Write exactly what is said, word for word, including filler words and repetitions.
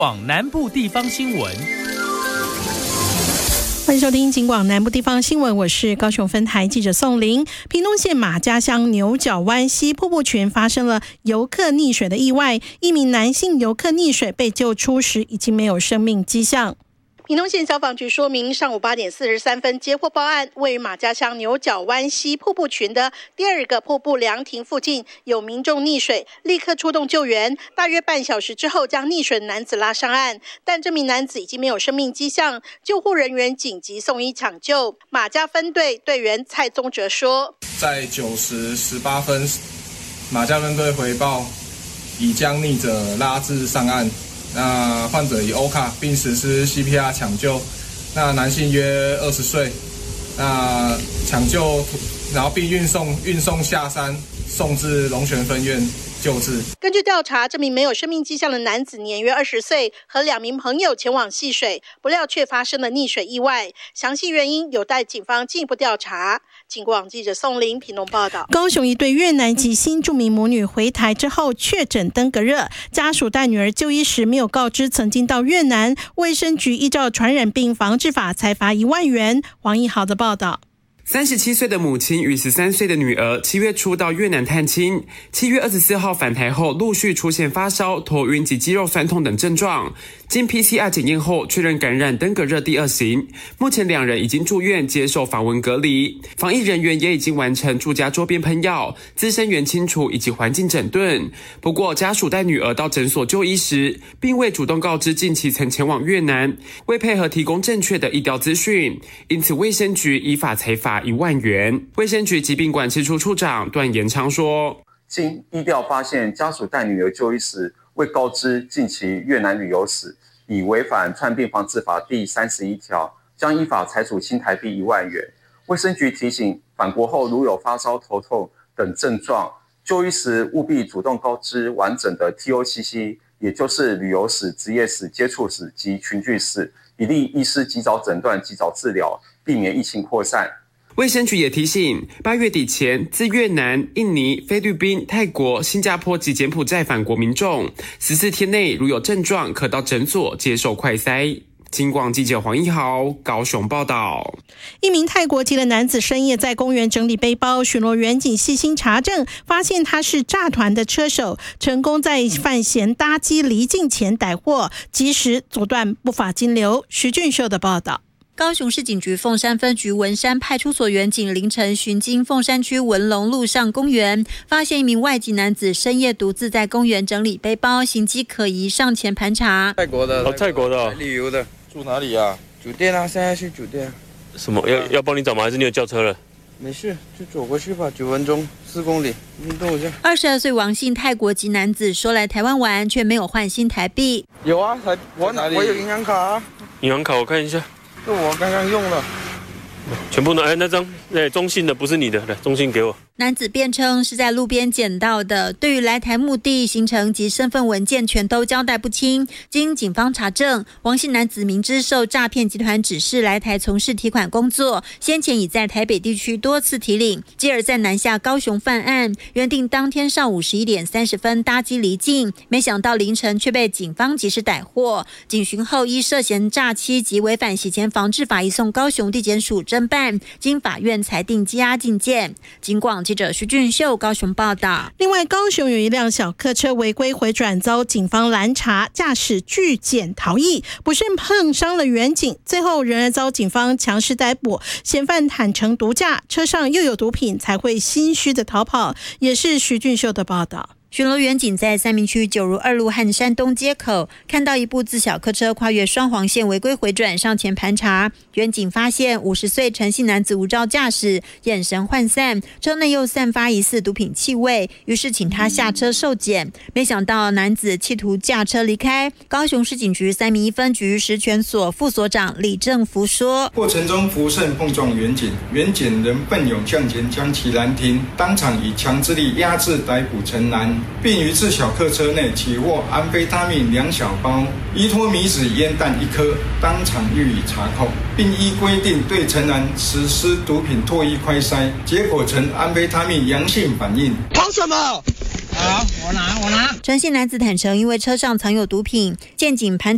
广南部地方新闻， 欢迎收听警广南部地方新闻，我是高雄分台记者宋玲。屏东县马家乡牛角湾溪瀑布群发生了游客溺水的意外，一名男性游客溺水被救出时已经没有生命迹象。屏东县消防局说明，上午八点四十三分接获报案，位于马家乡牛角湾溪瀑布群的第二个瀑布凉亭附近有民众溺水，立刻出动救援。大约半小时之后，将溺水的男子拉上岸，但这名男子已经没有生命迹象，救护人员紧急送医抢救。马家分队队员蔡宗哲说， 在九时十八分，马家分队回报已将溺者拉至上岸。那患者以 O 卡，并实施 C P R 抢救。那男性约二十岁，那抢救，然后并运送运送下山，送至龙泉分院救治。 根据调查，这名没有生命迹象的男子年约二十岁，和两名朋友前往戏水，不料却发生了溺水意外。详细原因有待警方进一步调查。警广记者宋玲屏东报道。高雄一对越南籍新住民母女回台之后确诊登革热，家属带女儿就医时没有告知曾经到越南，卫生局依照传染病防治法裁罚一万元。黄义豪的报道。 三十七岁的母亲与十三岁的女儿七月初到越南探亲，七月二十四号返台后陆续出现发烧、头晕及肌肉酸痛等症状，经 P C R 检验后确认感染登革热第二型，目前两人已经住院接受访问隔离，防疫人员也已经完成住家周边喷药、滋生源清除以及环境整顿。不过家属带女儿到诊所就医时，并未主动告知近期曾前往越南，未配合提供正确的疫调资讯，因此卫生局依法裁罚一万元。卫生局疾病管制处处长段延昌说， 经疫调发现，家属带女儿就医时未告知近期越南旅游史，已违反传染病防治法第三十一条，将依法裁处新台币一万元。卫生局提醒，返国后如有发烧、头痛等症状，就医时务必主动告知完整的 T O C C， 也就是旅游史、职业史、接触史及群聚史，以利医师及早诊断、及早治疗，避免疫情扩散。 卫生局也提醒，八月底前自越南、印尼、菲律宾、泰国、新加坡及柬埔寨返国民众，十四天内如有症状，可到诊所接受快筛。警广记者黄一豪高雄报道。一名泰国籍的男子深夜在公园整理背包，巡逻员警细心查证，发现他是诈团的车手，成功在犯嫌搭机离境前逮获，及时阻断不法金流。徐俊秀的报道。高雄市警局凤山分局文山派出所员警凌晨巡经凤山区文龙路上公园，发现一名外籍男子深夜独自在公园整理背包，行迹可疑，上前盘查。 泰国的， 哦，泰国的、哦， 旅游的，住哪里啊？酒店啊，现在去酒店。 什么？要要帮你找吗？还是你有叫车了？ 没事，就走过去吧，九分钟，四公里，运动一下。 二十二岁王姓泰国籍男子说来台湾玩，却没有换新台币。 有啊，台我哪我有银行卡啊。 银行卡我看一下。 这我刚刚用了， 全部拿。哎，那张哎中信的不是你的，来中信给我。 男子辩称是在路边捡到的，对于来台目的、行程及身份文件全都交代不清。经警方查证，王姓男子明知受诈骗集团指示来台从事提款工作，先前已在台北地区多次提领，继而在南下高雄犯案，原定当天上午十一点三十分搭机离境，没想到凌晨却被警方及时逮获。警询后依涉嫌诈欺及违反洗钱防治法移送高雄地检署侦办，经法院裁定羁押禁见。警广记者徐俊秀高雄报道。另外，高雄有一辆小客车违规回转遭警方拦查，驾驶拒检逃逸，不慎碰伤了员警，最后仍然遭警方强势逮捕。嫌犯坦承毒驾，车上又有毒品，才会心虚的逃跑。也是徐俊秀的报道。巡逻员警在三民区九如二路和山东街口看到一部自小客车跨越双黄线违规回转，上前盘查。员警发现五十岁陈姓男子无照驾驶，眼神涣散，车内又散发疑似毒品气味，于是请他下车受检。没想到男子企图驾车离开。高雄市警局三民一分局石泉所副所长李正福说： 过程中扶正碰撞员警，员警仍奋勇向前将其拦停，当场以强制力压制逮捕陈男。并于自小客车内起获安非他命两小包、依托米纸烟弹一颗，当场予以查扣，并依规定对陈男实施毒品唾液快筛，结果呈安非他命阳性反应。 跑什么？好，我拿，我拿。 陈姓男子坦承，因为车上藏有毒品，见警盘查。